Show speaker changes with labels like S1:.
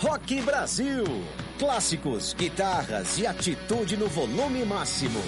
S1: Rock Brasil. Clássicos, guitarras e atitude no volume máximo.